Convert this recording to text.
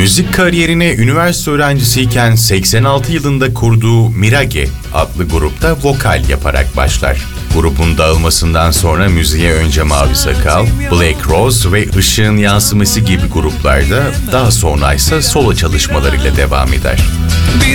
Müzik kariyerine üniversite öğrencisiyken 86 yılında kurduğu Mirage adlı grupta vokal yaparak başlar. Grubun dağılmasından sonra müziğe önce Mavi Sakal, Black Rose ve Işığın Yansıması gibi gruplarda, daha sonra ise solo çalışmalarıyla devam eder.